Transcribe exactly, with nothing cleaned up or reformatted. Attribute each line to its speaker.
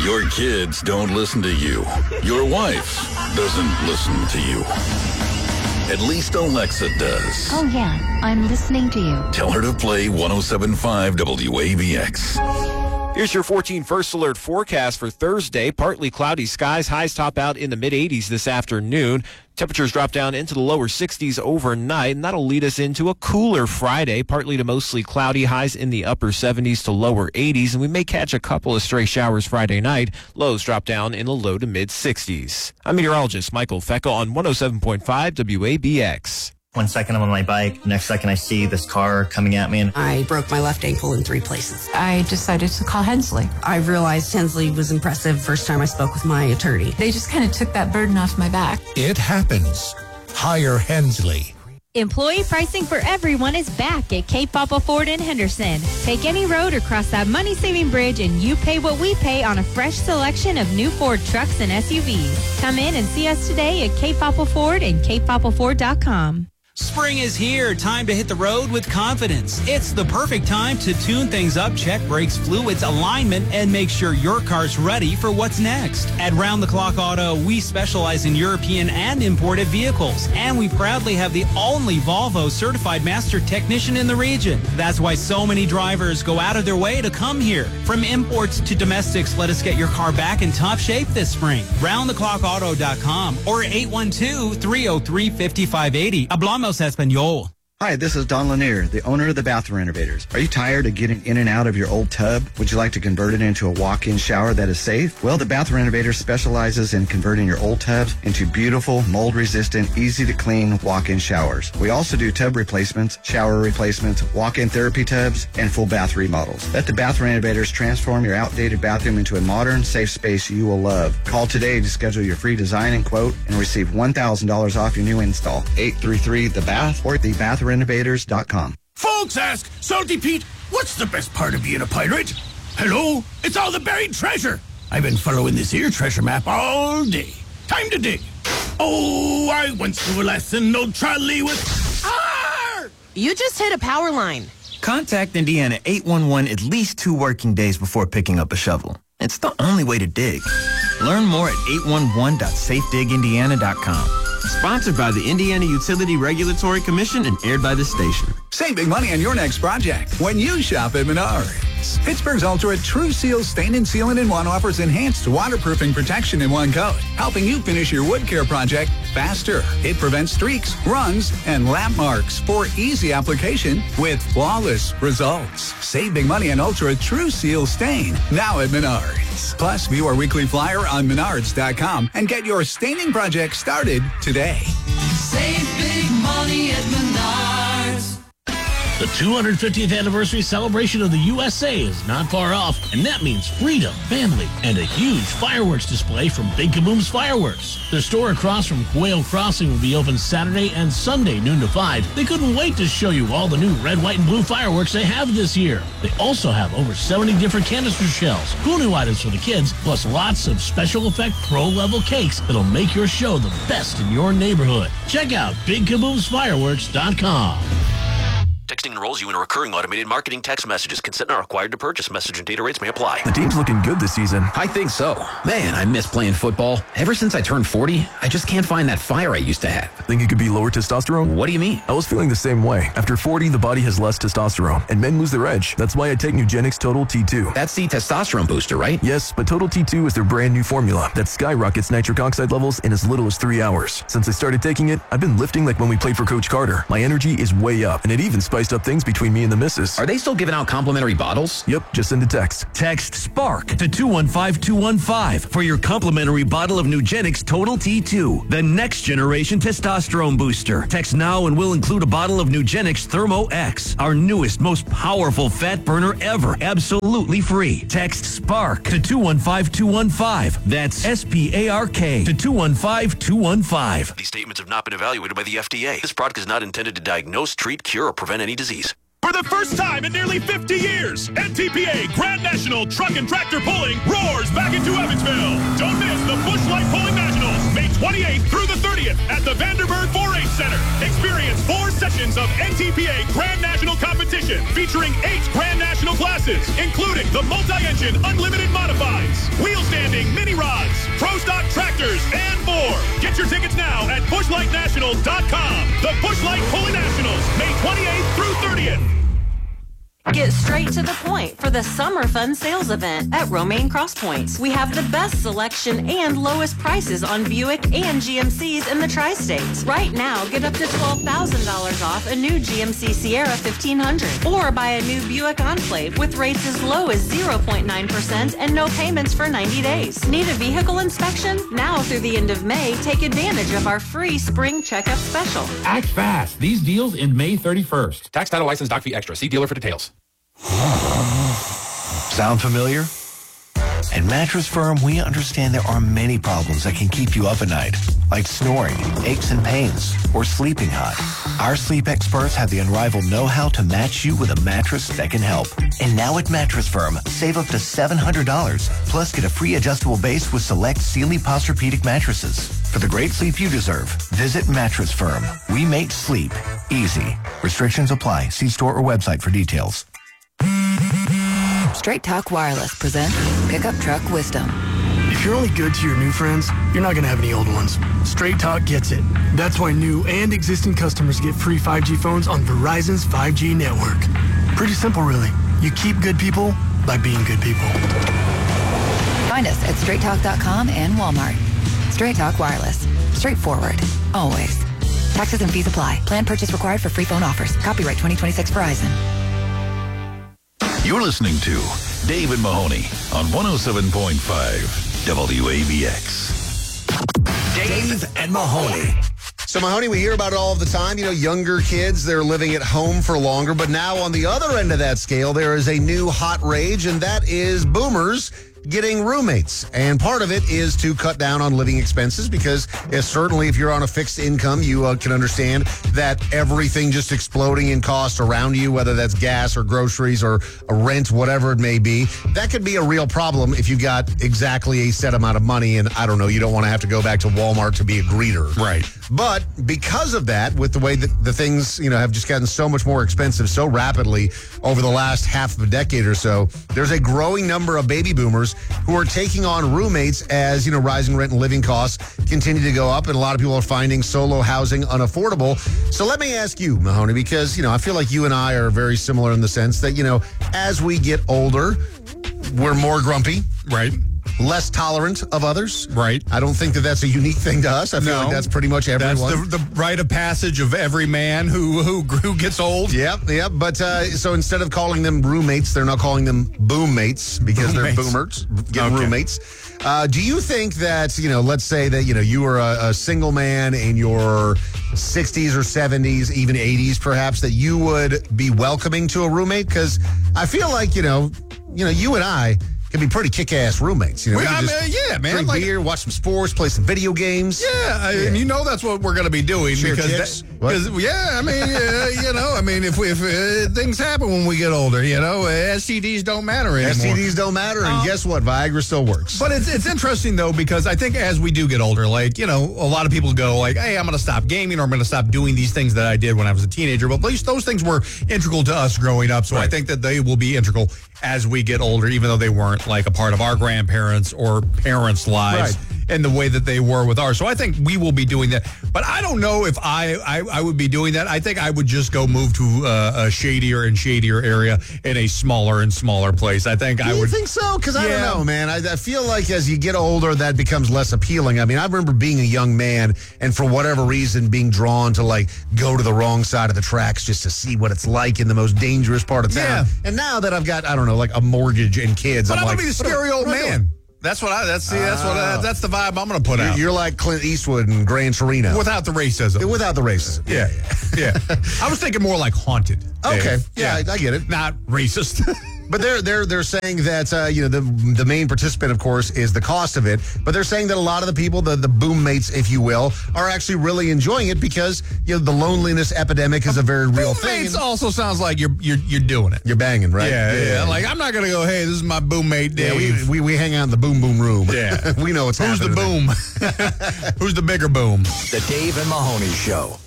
Speaker 1: Your kids don't listen to you. Your wife doesn't listen to you. At least Alexa does.
Speaker 2: Oh, yeah. I'm listening to you.
Speaker 1: Tell her to play one oh seven point five W A B X.
Speaker 3: Here's your fourteen First Alert forecast for Thursday. Partly cloudy skies. Highs top out in the mid eighties this afternoon. Temperatures drop down into the lower sixties overnight, and that'll lead us into a cooler Friday. Partly to mostly cloudy. Highs in the upper seventies to lower eighties, and we may catch a couple of stray showers Friday night. Lows drop down in the low to mid sixties. I'm meteorologist Michael Feckel on one oh seven point five W A B X.
Speaker 4: One second I'm on my bike, next second I see this car coming at me. And
Speaker 5: I broke my left ankle in three places.
Speaker 6: I decided to call Hensley.
Speaker 5: I realized Hensley was impressive first time I spoke with my attorney.
Speaker 6: They just kind of took that burden off my back.
Speaker 7: It happens. Hire Hensley.
Speaker 8: Employee pricing for everyone is back at Cape Papa Ford in Henderson. Take any road or cross that money-saving bridge and you pay what we pay on a fresh selection of new Ford trucks and S U Vs. Come in and see us today at Cape Papa Ford and cape papa ford dot com.
Speaker 9: Spring is here. Time to hit the road with confidence. It's the perfect time to tune things up, check brakes, fluids, alignment, and make sure your car's ready for what's next. At Round the Clock Auto, we specialize in European and imported vehicles, and we proudly have the only Volvo certified master technician in the region. That's why so many drivers go out of their way to come here. From imports to domestics, let us get your car back in top shape this spring. round the clock auto dot com or eight one two, three oh three, five five eight oh. Hablamos Espanol.
Speaker 10: Hi, this is Don Lanier, the owner of the Bathroom Renovators. Are you tired of getting in and out of your old tub? Would you like to convert it into a walk-in shower that is safe? Well, the Bathroom Renovators specializes in converting your old tubs into beautiful, mold-resistant, easy-to-clean walk-in showers. We also do tub replacements, shower replacements, walk-in therapy tubs, and full bath remodels. Let the Bathroom Renovators transform your outdated bathroom into a modern, safe space you will love. Call today to schedule your free design and quote and receive one thousand dollars off your new install. eight three three the bath or the bath renovators dot com.
Speaker 11: Folks ask, Salty Pete, what's the best part of being a pirate? Hello? It's all the buried treasure. I've been following this here treasure map all day. Time to dig. Oh, I went through a lesson, old trolley with... Arr!
Speaker 12: You just hit a power line.
Speaker 13: Contact Indiana eight one one at least two working days before picking up a shovel. It's the only way to dig. Learn more at eight one one dot safe dig indiana dot com.
Speaker 14: Sponsored by the Indiana Utility Regulatory Commission and aired by the station.
Speaker 15: Save big money on your next project when you shop at Menards. Pittsburgh's Ultra True Seal Stain and Sealant in One offers enhanced waterproofing protection in one coat, helping you finish your wood care project faster. It prevents streaks, runs, and lap marks for easy application with flawless results. Save big money on Ultra True Seal Stain now at Menards. Plus, view our weekly flyer on menards dot com and get your staining project started today.
Speaker 16: Save big money at Menards.
Speaker 17: The two hundred fiftieth anniversary celebration of the U S A is not far off, and that means freedom, family, and a huge fireworks display from Big Kaboom's Fireworks. Their store across from Quail Crossing will be open Saturday and Sunday, noon to five. They couldn't wait to show you all the new red, white, and blue fireworks they have this year. They also have over seventy different canister shells, cool new items for the kids, plus lots of special effect pro-level cakes that'll make your show the best in your neighborhood. Check out big kaboom's fireworks dot com.
Speaker 18: Texting enrolls you in a recurring automated marketing text messages. Consent not required to purchase. Message and data rates may apply.
Speaker 19: The team's looking good this season.
Speaker 20: I think so. Man, I miss playing football. Ever since I turned forty, I just can't find that fire I used to have.
Speaker 19: Think it could be lower testosterone?
Speaker 20: What do you mean?
Speaker 19: I was feeling the same way. After forty, the body has less testosterone, and men lose their edge. That's why I take Nugenix Total T two.
Speaker 20: That's the testosterone booster, right?
Speaker 19: Yes, but Total T two is their brand new formula that skyrockets nitric oxide levels in as little as three hours. Since I started taking it, I've been lifting like when we played for Coach Carter. My energy is way up, and it even spiced up things between me and the missus.
Speaker 20: Are they still giving out complimentary bottles?
Speaker 19: Yep, just send a text.
Speaker 21: Text SPARK to two one five two one five for your complimentary bottle of Nugenix Total T two, the next generation testosterone booster. Text now and we'll include a bottle of Nugenix Thermo X, our newest, most powerful fat burner ever, absolutely free. Text SPARK to two one five two one five. That's S P A R K to two one five two one five.
Speaker 18: These statements have not been evaluated by the F D A. This product is not intended to diagnose, treat, cure, or prevent any disease.
Speaker 22: For the first time in nearly fifty years, N T P A Grand National Truck and Tractor Pulling roars back into Evansville. Don't miss the Busch Light Pulling Nationals, May twenty-eighth through the thirtieth at the Vanderburg four H Center. Experience four sessions of N T P A Grand National Competition featuring eight Grand National classes, including the multi-engine unlimited modifieds, wheel standing mini rods, pro stock tractors, and more. Get your tickets now at busch light national dot com. The Busch Light Pulling Nationals, May twenty-eighth through thirtieth.
Speaker 1: Get straight to the point for the Summer Fun Sales Event at Romaine Cross Points. We have the best selection and lowest prices on Buick and G M Cs in the Tri-States. Right now, get up to twelve thousand dollars off a new G M C Sierra fifteen hundred or buy a new Buick Enclave with rates as low as zero point nine percent and no payments for ninety days. Need a vehicle inspection? Now through the end of May, take advantage of our free spring checkup special.
Speaker 2: Act fast. These deals end May thirty-first.
Speaker 23: Tax, title, license, doc fee extra. See dealer for details.
Speaker 24: Sound familiar? At Mattress Firm, we understand there are many problems that can keep you up at night, like snoring, aches and pains, or sleeping hot. Our sleep experts have the unrivaled know-how to match you with a mattress that can help. And now at Mattress Firm, save up to seven hundred dollars, plus get a free adjustable base with select Sealy Posturepedic mattresses. For the great sleep you deserve, visit Mattress Firm. We make sleep easy. Restrictions apply. See store or website for details.
Speaker 25: Straight Talk Wireless presents Pickup Truck Wisdom.
Speaker 26: If you're only good to your new friends, you're not going to have any old ones. Straight Talk gets it. That's why new and existing customers get free five G phones on Verizon's five G network. Pretty simple, really. You keep good people by being good people.
Speaker 25: Find us at straight talk dot com and Walmart. Straight Talk Wireless. Straightforward. Always. Taxes and fees apply. Plan purchase required for free phone offers. Copyright twenty twenty-six Verizon.
Speaker 27: You're listening to David Mahoney on one oh seven point five W A B X.
Speaker 28: Dave and Mahoney. So, Mahoney, we hear about it all the time. You know, younger kids, they're living at home for longer. But now on the other end of that scale, there is a new hot rage, and that is boomers getting roommates. And part of it is to cut down on living expenses because uh, certainly if you're on a fixed income, you uh, can understand that everything just exploding in cost around you, whether that's gas or groceries or a rent, whatever it may be, that could be a real problem if you got exactly a set amount of money and, I don't know, you don't want to have to go back to Walmart to be a greeter.
Speaker 29: Right.
Speaker 28: But because of that, with the way that the things, you know, have just gotten so much more expensive so rapidly over the last half of a decade or so, there's a growing number of baby boomers who are taking on roommates as, you know, rising rent and living costs continue to go up, and a lot of people are finding solo housing unaffordable. So let me ask you, Mahoney, because, you know, I feel like you and I are very similar in the sense that, you know, as we get older, we're more grumpy.
Speaker 29: Right.
Speaker 28: Less tolerant of others.
Speaker 29: Right.
Speaker 28: I don't think that that's a unique thing to us. I feel
Speaker 29: no,
Speaker 28: like that's pretty much everyone.
Speaker 29: That's the, the rite of passage of every man who who, who gets old.
Speaker 28: Yep, yep. But uh, so instead of calling them roommates, they're now calling them boommates because boom they're mates. boomers getting okay. roommates. Uh, do you think that, you know, let's say that, you know, you were a, a single man in your sixties or seventies, even eighties perhaps, that you would be welcoming to a roommate? Because I feel like, you know, you know, you and I can be pretty kick-ass roommates. You know,
Speaker 29: well,
Speaker 28: we
Speaker 29: I
Speaker 28: just
Speaker 29: mean, yeah, man.
Speaker 28: Drink
Speaker 29: like,
Speaker 28: beer, watch some sports, play some video games.
Speaker 29: Yeah, I,
Speaker 28: yeah.
Speaker 29: and you know that's what we're going to be doing
Speaker 28: Share
Speaker 29: because, that, because yeah, I mean, uh, you know, I mean, if we, if uh, things happen when we get older, you know, uh, S T Ds don't matter anymore.
Speaker 28: S T Ds don't matter, and um, guess what? Viagra still works.
Speaker 29: But it's it's interesting though because I think as we do get older, like you know, a lot of people go like, "Hey, I'm going to stop gaming, or I'm going to stop doing these things that I did when I was a teenager." But at least those things were integral to us growing up, so right. I think that they will be integral as we get older, even though they weren't like a part of our grandparents or parents' lives right. in the way that they were with ours. So I think we will be doing that. But I don't know if I, I, I would be doing that. I think I would just go move to uh, a shadier and shadier area in a smaller and smaller place. I think
Speaker 28: Do
Speaker 29: I
Speaker 28: you
Speaker 29: would.
Speaker 28: think so? Because I
Speaker 29: yeah.
Speaker 28: don't know, man. I, I feel like as you get older, that becomes less appealing. I mean, I remember being a young man and for whatever reason being drawn to like go to the wrong side of the tracks just to see what it's like in the most dangerous part of town.
Speaker 29: Yeah.
Speaker 28: And now that I've got, I don't know, like a mortgage and kids,
Speaker 29: but
Speaker 28: I'm,
Speaker 29: I'm
Speaker 28: like,
Speaker 29: gonna be the scary old man. That's what I. That's see. That's what. Uh, that's the vibe I'm going to put
Speaker 28: you're,
Speaker 29: out.
Speaker 28: You're like Clint Eastwood and Gran Torino,
Speaker 29: without the racism.
Speaker 28: Without the racism.
Speaker 29: Yeah, yeah. yeah. I was thinking more like haunted.
Speaker 28: Okay.
Speaker 29: Dave.
Speaker 28: Yeah,
Speaker 29: yeah.
Speaker 28: I, I get it.
Speaker 29: Not racist.
Speaker 28: But they're they're they're saying that uh, you know the the main participant, of course, is the cost of it. But they're saying that a lot of the people, the the boom mates, if you will, are actually really enjoying it because you know the loneliness epidemic is a very real thing.
Speaker 29: Mates also sounds like you're you're you're doing it.
Speaker 28: You're banging, right?
Speaker 29: Yeah, yeah. yeah. Like I'm not gonna go. Hey, this is my boom mate Dave.
Speaker 28: Yeah, we, we we hang out in the boom boom room.
Speaker 29: Yeah,
Speaker 28: we know what's
Speaker 29: Who's
Speaker 28: happening.
Speaker 29: Who's the boom? Who's the bigger boom?
Speaker 27: The Dave and Mahoney Show.